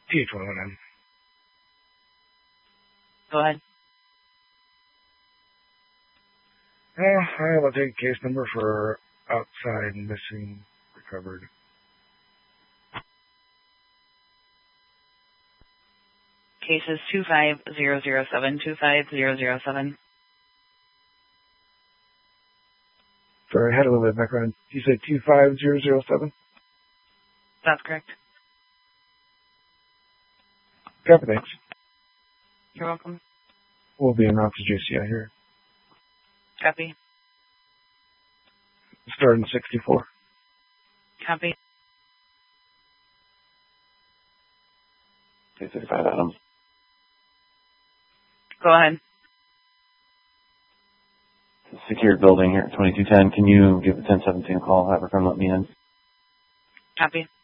TH119. Go ahead. I will take case number for outside missing recovered. Case is 25007, 25007. Sorry, I had a little bit of background. You said 25007? That's correct. Copy, thanks. You're welcome. We'll be en route to JCI here. Copy. Starting 64. Copy. 265 Adams. Go ahead. Secured building here at 2210. Can you give the 1017 a call? Have her come let me in. Copy.